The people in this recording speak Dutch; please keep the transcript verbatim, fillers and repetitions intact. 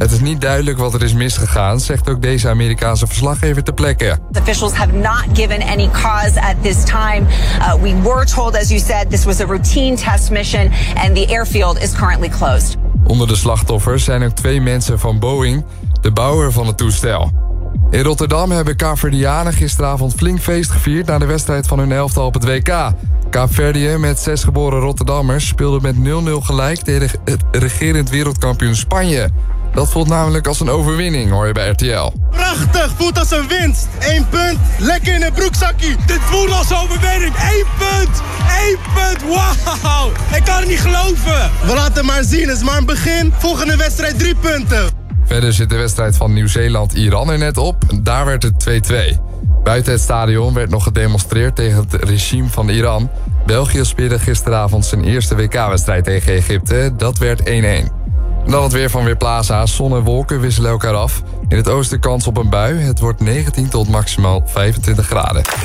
Het is niet duidelijk wat er is misgegaan, zegt ook deze Amerikaanse verslaggever ter plekke. Officials have not given any cause at this time. Uh, we were told, as you said, this was a routine test mission and the airfield is currently closed. Onder de slachtoffers zijn ook twee mensen van Boeing, de bouwer van het toestel. In Rotterdam hebben Kaapverdianen gisteravond flink feest gevierd na de wedstrijd van hun elftal op het W K. Kaapverdië met zes geboren Rotterdammers speelde met nul nul gelijk tegen het regerend wereldkampioen Spanje. Dat voelt namelijk als een overwinning, hoor je bij R T L. Prachtig, voelt als een winst. Eén punt, lekker in het broekzakkie. Dit voelt als overwinning. Eén punt, één punt, wauw. Ik kan het niet geloven. We laten maar zien, het is maar een begin. Volgende wedstrijd drie punten. Verder zit de wedstrijd van Nieuw-Zeeland-Iran er net op. Daar werd het twee twee. Buiten het stadion werd nog gedemonstreerd tegen het regime van Iran. België speelde gisteravond zijn eerste W K-wedstrijd tegen Egypte. Dat werd één één. En dan het weer van Weerplaza. Zon en wolken wisselen elkaar af. In het oosten kans op een bui. Het wordt negentien tot maximaal vijfentwintig graden.